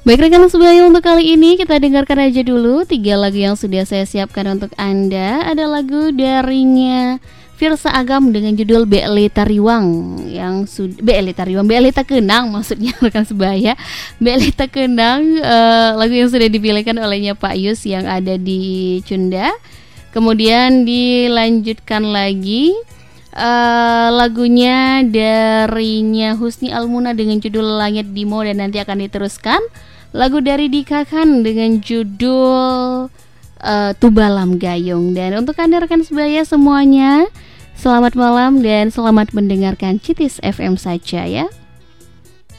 Baik rekan sebaya, untuk kali ini kita dengarkan aja dulu 3 lagu yang sudah saya siapkan untuk Anda. Ada lagu darinya Firsa Agam dengan judul Be'le Tariwang yang Be'le Tariwang, Be'le Takenang maksudnya rekan sebaya. Be'le Takenang, lagu yang sudah dipilihkan olehnya Pak Yus yang ada di Cunda. Kemudian dilanjutkan lagi lagunya darinya Husni Almuna dengan judul Langit Dimo, dan nanti akan diteruskan lagu dari Dika Khan dengan judul Tubalam Gayung. Dan untuk Anda rekan sebaya semuanya, selamat malam dan selamat mendengarkan Citis FM saja ya.